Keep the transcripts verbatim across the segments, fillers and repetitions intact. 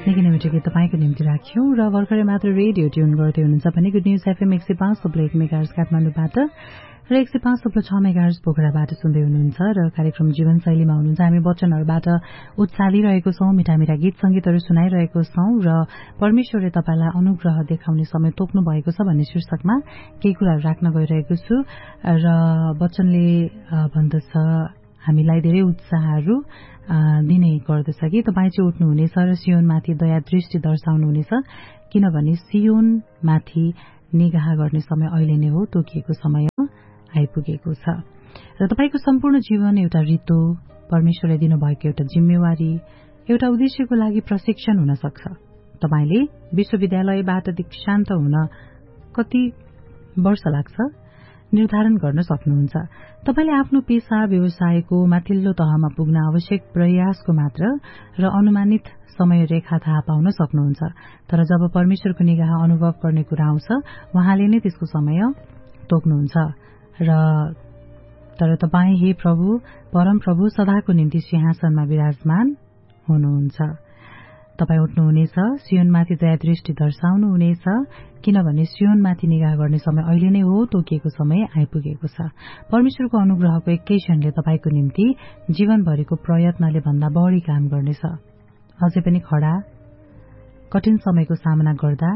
निकै नै मिठो गीत तपाईँको निम्ति राख्यौं र भर्खरै मात्र रेडियो ट्युन गर्दै हुनुहुन्छ भने गुड न्युज एफएम एक सय पाँच थुप्रो एक मेगाहर्ज काठमाडौँबाट र एक सय पाँच थुप्रो छ मेगाहर्ज पोखराबाट सुन्दै हुनुहुन्छ र कार्यक्रम जीवनशैलीमा हुनुहुन्छ। हामी वचनहरूबाट उत्साह लिइरहेको छौं, मिठा मिठा गीत संगीतहरू सुनाइरहेको छौं र परमेश्वरले तपाईलाई अनुग्रह देखाउने समय तोक्नु भएको छ भन्ने शीर्षकमा केही कुराहरू राख्न गइरहेको छु र वचनले भन्दछ हामीलाई धेरै उत्साहहरू दिने गर्दछ कि तपाईँ चाहिँ उठ्नुहुनेछ र सियोनमाथि दया दृष्टि दर्शाउनुहुनेछ, किनभने सियोनमाथि निगाह गर्ने समय अहिले नै हो, तोकिएको समय आइपुगेको छ र तपाईँको सम्पूर्ण जीवन एउटा ऋतु, परमेश्वरले दिनुभएको एउटा जिम्मेवारी, एउटा उद्देश्यको लागि प्रशिक्षण हुन सक्छ। तपाईले विश्वविद्यालयबाट दीक्षान्त हुन कति वर्ष लाग्छ निर्धारण गर्न सक्नुहुन्छ। तपाईले आफ्नो पेशा व्यवसायको माथिल्लो तहमा पुग्न आवश्यक प्रयासको मात्र र अनुमानित समय रेखा थाहा पाउन सक्नुहुन्छ। तर जब परमेश्वरको निगाह अनुभव गर्ने कुरा आउँछ, उहाँले नै त्यसको समय तोक्नुहुन्छ र तर तपाईँ हे प्रभु, परम प्रभु सदाको निम्ति सिंहासनमा विराजमान हुनुहुन्छ। तपाई उठ्नुहुनेछ, सियोनमाथि दया दृष्टि दर्शाउनुहुनेछ, किनभने सियोनमाथि निगाह गर्ने समय अहिले नै हो, तोकिएको समय आइपुगेको छ। परमेश्वरको अनुग्रहको एकै क्षणले तपाईको निम्ति जीवनभरिको प्रयत्नले भन्दा बढ़ी काम गर्नेछ। अझै पनि खडा कठिन समयको सामना गर्दा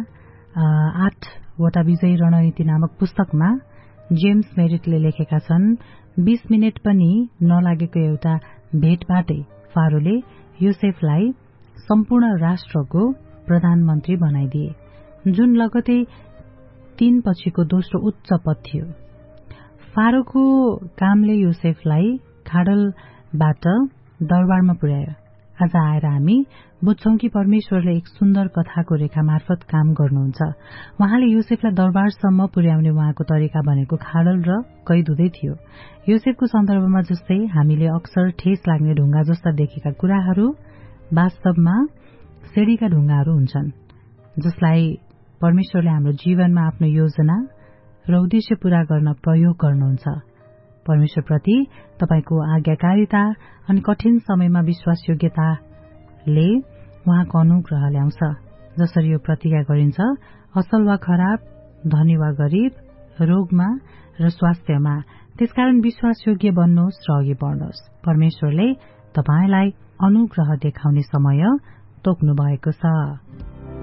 आठवटा विजयी रणनीति नामक पुस्तकमा जेम्स मेरिटले लेखेका छन्, बीस मिनट पनि नलागेको एउटा भेटबाटै फारोले योसेफलाई सम्पूर्ण राष्ट्रको प्रधानमन्त्री बनाइदिए, जुन लगतै तीन पछिको दोस्रो उच्च पद थियो। फारोको कामले योसेफलाई खाडलबाट दरबारमा पुर्यायो। आज आएर हामी बुझ्छौं कि परमेश्वरले एक सुन्दर कथाको रेखा मार्फत काम गर्नुहुन्छ। उहाँले योसेफलाई दरबारसम्म पुर्याउने उहाँको तरिका भनेको खाडल र कैद हुँदै थियो। योसेफको सन्दर्भमा जस्तै हामीले अक्सर ठेस लाग्ने ढुङ्गा जस्ता देखेका कुराहरू वास्तवमा सिडीका ढुङ्गाहरू हुन्छन्, जसलाई परमेश्वरले हाम्रो जीवनमा आफ्नो योजना र उद्देश्य पूरा गर्न प्रयोग गर्नुहुन्छ। परमेश्वरप्रति तपाईको आज्ञाकारिता अनि कठिन समयमा विश्वासयोग्यताले उहाँको अनुग्रह ल्याउँछ। जसरी यो प्रतिज्ञा गरिन्छ, असल वा खराब, धनी वा गरीब, रोगमा र स्वास्थ्यमा, त्यसकारण विश्वासयोग्य बन्नुहोस् र अघि बढ्नुहोस्। परमेश्वरले तपाईलाई अनुग्रह देखाउने समय तोक्नु भएको छ।